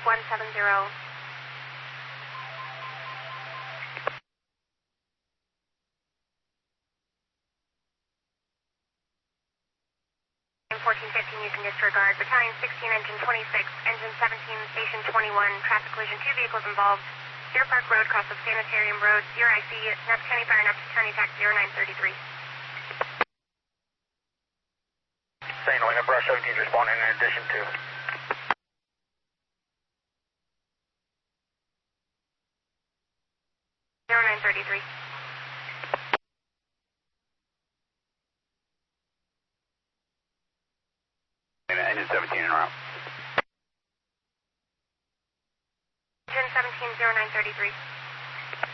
170. 1415 using disregard. Battalion 16, engine 26, engine 17, station 21, traffic collision, 2 vehicles involved. Deer Park Road, cross of Sanitarium Road, Deer IC, Napa County Fire, Napa County TAC 0933. St. Louis, Brush 17 is responding in addition to. Zero 0933. Engine 17 en route. Engine 17, 0933.